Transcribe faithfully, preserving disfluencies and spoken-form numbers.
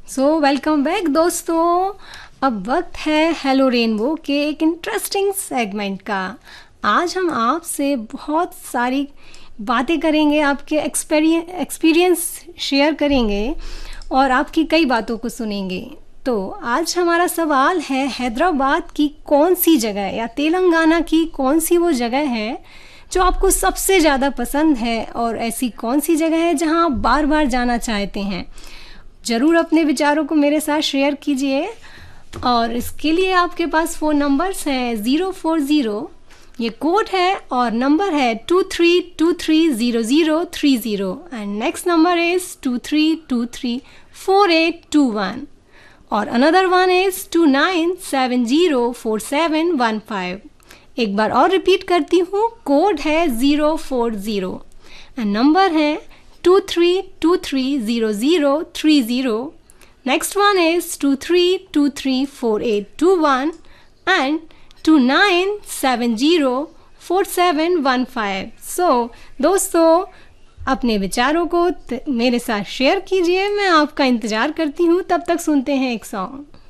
So welcome back दोस्तों। अब वक्त है हेलो रेनबो के एक इंटरेस्टिंग सेगमेंट का। आज हम आपसे बहुत सारी बातें करेंगे, आपके एक्सपीरियंस शेयर करेंगे और आपकी कई बातों को सुनेंगे। तो आज हमारा सवाल है, हैदराबाद की कौन सी जगह या तेलंगाना की कौन सी वो जगह है जो आपको सबसे ज़्यादा पसंद है, और ऐसी कौन सी जगह है जहां आप बार बार जाना चाहते हैं। ज़रूर अपने विचारों को मेरे साथ शेयर कीजिए और इसके लिए आपके पास फ़ोन नंबर्स हैं ज़ीरो फोर ज़ीरो, ये कोड है, और नंबर है to three to three zero zero three zero and next number is to three to three four eight to one और another one is to nine seven zero four seven one five. एक बार और repeat करती हूँ, code है zero four zero and number है to three to three zero zero three zero. Next one is two three two three four eight two one and two nine seven zero four seven one five. So दोस्तों, अपने विचारों को मेरे साथ share कीजिए, मैं आपका इंतज़ार करती हूँ। तब तक सुनते हैं एक सॉन्ग।